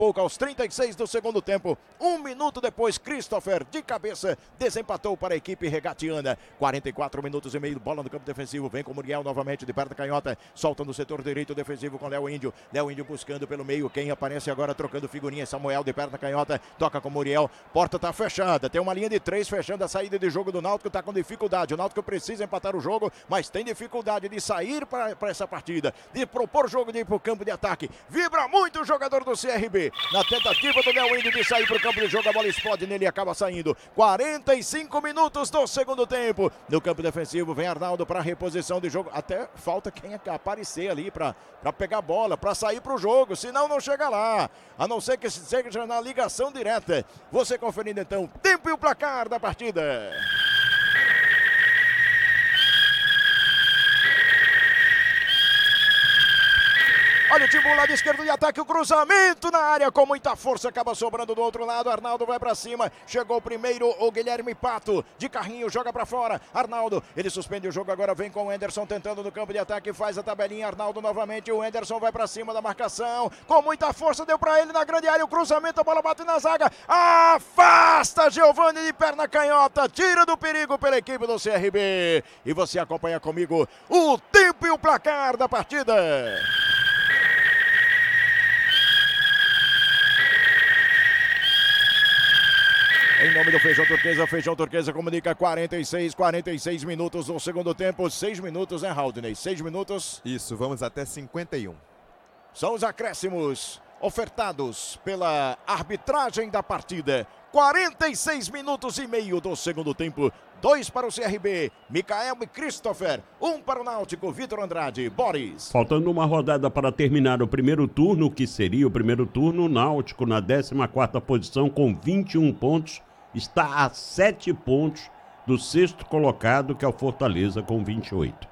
pouco, aos 36 do segundo tempo. 1 minuto depois, Christopher, de cabeça, desempatou para a equipe regatiana. 44 minutos e meio, bola no campo defensivo. Vem com o Muriel novamente, de perto da canhota. Solta no setor direito defensivo com Léo Índio. Léo Índio buscando pelo meio. Quem aparece agora trocando figurinha? Samuel, de perto da canhota. Toca com o Muriel. Porta tá fechada. Tem uma linha de 3 fechando a saída de jogo do Náutico. Tá com dificuldade. O Náutico precisa empatar o jogo, mas tem dificuldade de sair para essa partida, de propor jogo, de ir para o campo de ataque. Vibra muito o jogador do CRB. Na tentativa do Léo Índio de sair para o campo de jogo, a bola explode nele e acaba saindo. 45 minutos do segundo tempo. No campo defensivo vem Arnaldo para reposição de jogo. Até falta quem aparecer ali para pegar a bola, para sair para o jogo, senão não chega lá. A não ser que seja na ligação direta. Você conferindo então tempo e o placar da partida. Olha o time lado esquerdo de ataque, o cruzamento na área com muita força, acaba sobrando do outro lado. Arnaldo vai pra cima, chegou primeiro o Guilherme Pato, de carrinho, joga pra fora. Arnaldo, ele suspende o jogo, agora vem com o Enderson tentando no campo de ataque, faz a tabelinha. Arnaldo novamente, o Enderson vai pra cima da marcação, com muita força, deu pra ele na grande área, o cruzamento, a bola bate na zaga, afasta Giovani de perna canhota, tira do perigo pela equipe do CRB. E você acompanha comigo o tempo e o placar da partida. Em nome do Feijão Turquesa comunica 46 minutos no segundo tempo, 6 minutos, né, Haldney? 6 minutos. Isso, vamos até 51. São os acréscimos ofertados pela arbitragem da partida. 46 minutos e meio do segundo tempo. 2 para o CRB, Micael e Christopher. 1 para o Náutico, Vitor Andrade, Boris. Faltando uma rodada para terminar o primeiro turno, que seria o primeiro turno, o Náutico na 14ª posição com 21 pontos. Está a 7 pontos do sexto colocado, que é o Fortaleza, com 28.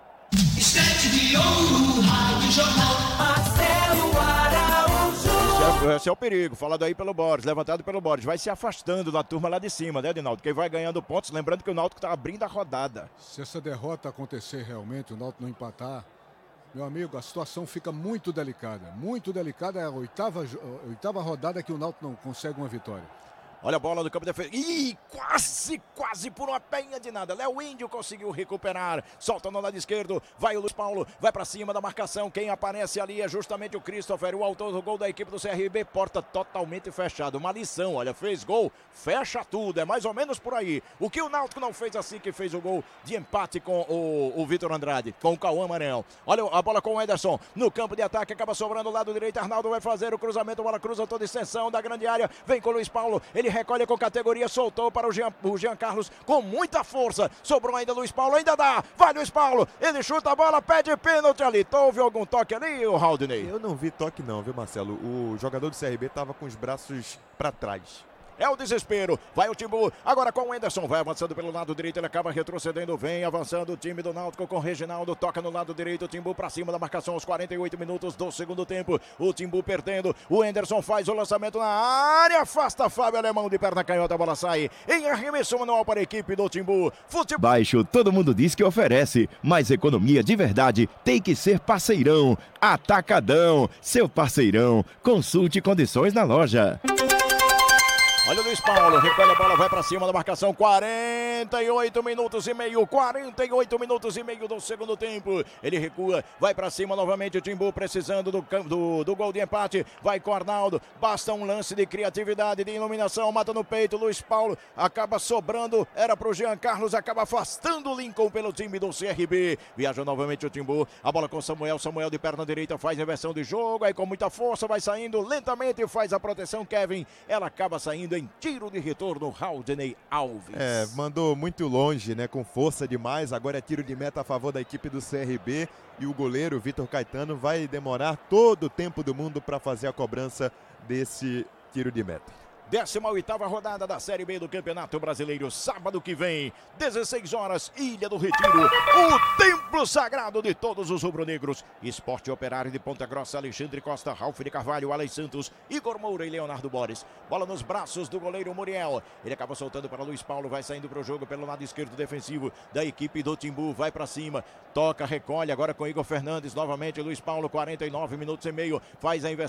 Esse é o perigo, falado aí pelo Boris, levantado pelo Boris. Vai se afastando da turma lá de cima, né, Dinaldo? Quem vai ganhando pontos, lembrando que o Náutico está abrindo a rodada. Se essa derrota acontecer realmente, o Náutico não empatar, meu amigo, a situação fica muito delicada. Muito delicada, é a oitava rodada que o Náutico não consegue uma vitória. Olha a bola do campo de defesa. Ih, quase por uma penha de nada. Léo Índio conseguiu recuperar. Solta no lado esquerdo. Vai o Luiz Paulo. Vai pra cima da marcação. Quem aparece ali é justamente o Christopher, o autor do gol da equipe do CRB. Porta totalmente fechada. Uma lição, olha, fez gol, fecha tudo. É mais ou menos por aí. O que o Náutico não fez assim que fez o gol de empate com o Vitor Andrade, com o Cauã Maranhão. Olha a bola com o Ederson. No campo de ataque, acaba sobrando o lado direito. Arnaldo vai fazer o cruzamento. Bola cruza toda extensão da grande área. Vem com o Luiz Paulo. Ele recolhe com categoria, soltou para o Jean Carlos com muita força, sobrou ainda Luiz Paulo, ainda dá, vai Luiz Paulo, ele chuta a bola, pede pênalti ali. Houve algum toque ali, o Haldney? Eu não vi toque não, viu, Marcelo? O jogador do CRB estava com os braços para trás. É o desespero, vai o Timbu, agora com o Enderson, vai avançando pelo lado direito, ele acaba retrocedendo, vem avançando o time do Náutico com o Reginaldo, toca no lado direito, o Timbu pra cima da marcação aos 48 minutos do segundo tempo, o Timbu perdendo, o Enderson faz o lançamento na área, afasta Fábio Alemão de perna canhota, a bola sai, em arremesso manual para a equipe do Timbu. Baixo, todo mundo diz que oferece, mas economia de verdade tem que ser Parceirão, Atacadão, seu parceirão, consulte condições na loja. Olha o Luiz Paulo, recolhe a bola, vai pra cima da marcação, 48 minutos e meio, 48 minutos e meio do segundo tempo. Ele recua, vai pra cima novamente o Timbu, precisando do gol de empate, vai com o Arnaldo, basta um lance de criatividade, de iluminação, mata no peito, Luiz Paulo, acaba sobrando, era pro Jean Carlos, acaba afastando o Lincoln pelo time do CRB. Viaja novamente o Timbu, a bola com Samuel de perna direita, faz a inversão de jogo, aí com muita força, vai saindo lentamente, faz a proteção, Kevin, ela acaba saindo em tiro de retorno, Haldney Alves. Mandou muito longe, né, com força demais, agora é tiro de meta a favor da equipe do CRB e o goleiro Vitor Caetano vai demorar todo o tempo do mundo para fazer a cobrança desse tiro de meta. 18ª rodada da Série B do Campeonato Brasileiro, sábado que vem, 16 horas, Ilha do Retiro, o templo sagrado de todos os rubro-negros. Esporte Operário de Ponta Grossa, Alexandre Costa, Ralf de Carvalho, Alex Santos, Igor Moura e Leonardo Boris. Bola nos braços do goleiro Muriel. Ele acaba soltando para Luiz Paulo, vai saindo para o jogo pelo lado esquerdo defensivo da equipe do Timbu, vai para cima, toca, recolhe, agora com Igor Fernandes, novamente Luiz Paulo, 49 minutos e meio, faz a inversão.